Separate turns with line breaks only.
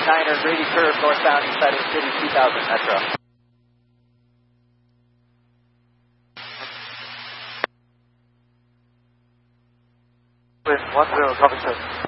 Niner, Grady Curve, northbound Exciting City, 2000 Metro.
With 10, copy, sir.